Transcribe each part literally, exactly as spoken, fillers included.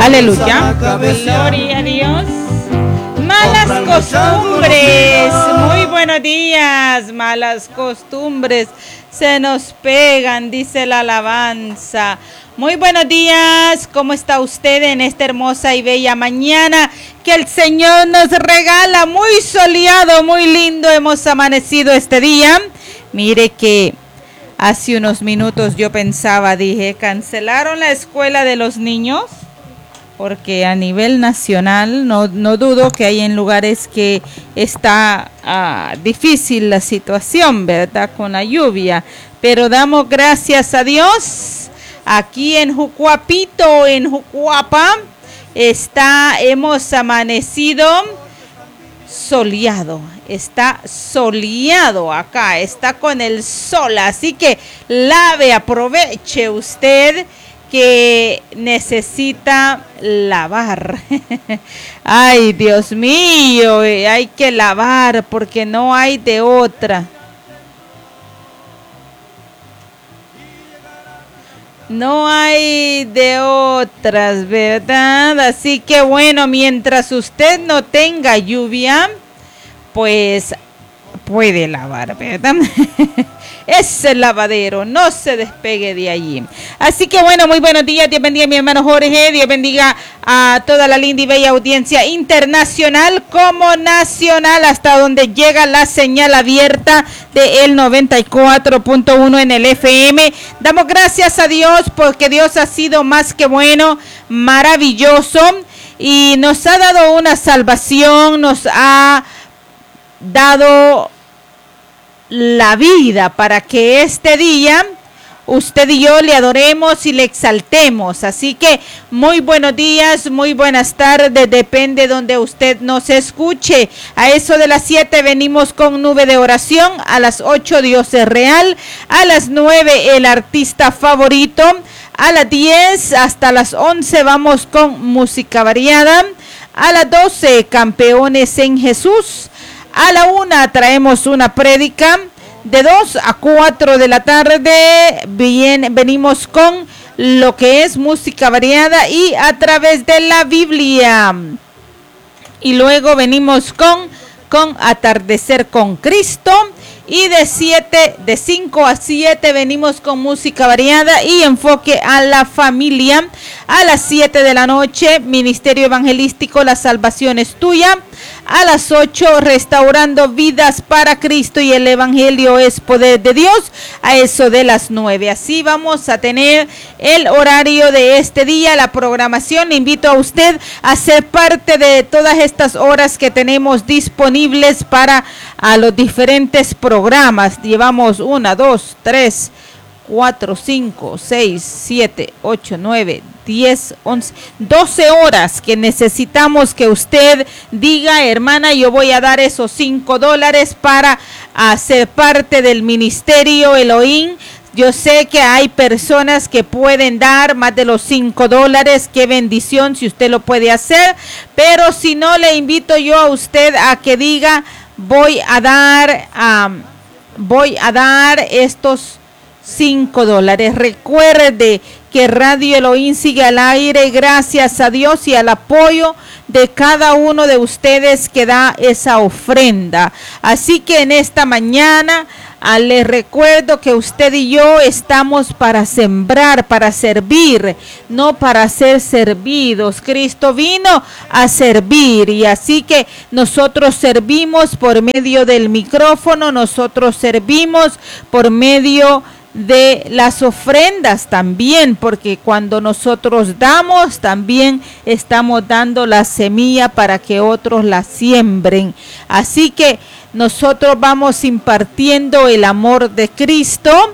Aleluya. Gloria a Dios. Malas costumbres. Muy buenos días. Malas costumbres se nos pegan, dice la alabanza. Muy buenos días. ¿Cómo está usted en esta hermosa y bella mañana que el Señor nos regala? Muy soleado, muy lindo hemos amanecido este día. Mire que hace unos minutos yo pensaba, dije, ¿cancelaron la escuela de los niños? Porque a nivel nacional no, no dudo que hay en lugares que está uh, difícil la situación, ¿verdad? Con la lluvia. Pero damos gracias a Dios. Aquí en Jucuapito, en Jucuapa, está, hemos amanecido soleado. Está soleado acá, está con el sol. Así que lave, aproveche usted que necesita lavar. Ay, Dios mío, hay que lavar porque no hay de otra. No hay de otras, ¿verdad? Así que bueno, mientras usted no tenga lluvia, pues puede lavar, ¿verdad? Ese lavadero, no se despegue de allí. Así que bueno, muy buenos días, Dios bendiga a mi hermano Jorge, Dios bendiga a toda la linda y bella audiencia internacional como nacional, hasta donde llega la señal abierta de el noventa y cuatro punto uno en el F M. Damos gracias a Dios porque Dios ha sido más que bueno, maravilloso y nos ha dado una salvación, nos ha dado la vida para que este día usted y yo le adoremos y le exaltemos. Así que muy buenos días, muy buenas tardes, depende donde usted nos escuche. A eso de las siete venimos con nube de oración, a las ocho Dios es real, a las nueve el artista favorito, a las diez hasta las once vamos con música variada, a las doce campeones en Jesús. A la una traemos una prédica, de dos a cuatro de la tarde bien, venimos con lo que es música variada y a través de la Biblia. Y luego venimos con, con atardecer con Cristo. Y de siete, de cinco a siete venimos con música variada y enfoque a la familia. A las siete de la noche, Ministerio Evangelístico, la salvación es tuya. A las ocho, restaurando vidas para Cristo y el Evangelio es poder de Dios. A eso de las nueve. Así vamos a tener el horario de este día, la programación. Le invito a usted a ser parte de todas estas horas que tenemos disponibles para a los diferentes programas. Llevamos una, dos, tres, cuatro, cinco, seis, siete, ocho, nueve, diez, once, doce horas que necesitamos que usted diga, hermana, yo voy a dar esos cinco dólares para hacer parte del ministerio Elohim. Yo sé que hay personas que pueden dar más de los cinco dólares. Qué bendición si usted lo puede hacer. Pero si no, le invito yo a usted a que diga, voy a dar, um, voy a dar estos cinco dólares. Recuerde que Radio Elohim sigue al aire gracias a Dios y al apoyo de cada uno de ustedes que da esa ofrenda. Así que en esta mañana ah, les recuerdo que usted y yo estamos para sembrar, para servir, no para ser servidos. Cristo vino a servir y así que nosotros servimos por medio del micrófono, nosotros servimos por medio de las ofrendas también, porque cuando nosotros damos también estamos dando la semilla para que otros la siembren. Así que nosotros vamos impartiendo el amor de Cristo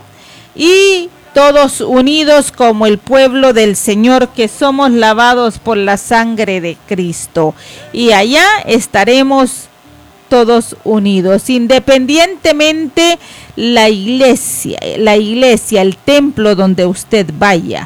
y todos unidos como el pueblo del Señor, que somos lavados por la sangre de Cristo, y allá estaremos todos unidos, independientemente la iglesia, la iglesia, el templo donde usted vaya.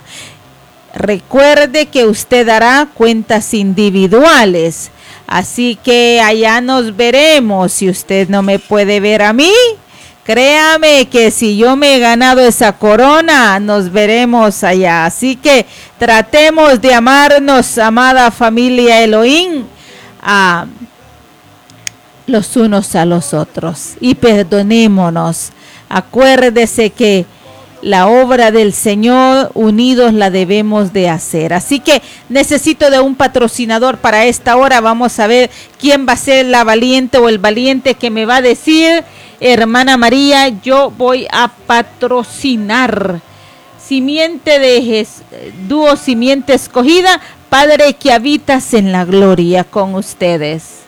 Recuerde que usted hará cuentas individuales, así que allá nos veremos. Si usted no me puede ver a mí, Créame que si yo me he ganado esa corona, nos veremos allá. Así que tratemos de amarnos, amada familia Elohim, a los unos a los otros y perdonémonos. Acuérdese que la obra del Señor unidos la debemos de hacer. Así que necesito de un patrocinador para esta hora. Vamos a ver quién va a ser la valiente o el valiente que me va a decir: hermana María, yo voy a patrocinar. Simiente de Jes- dúo simiente escogida, Padre que habitas en la gloria, con ustedes.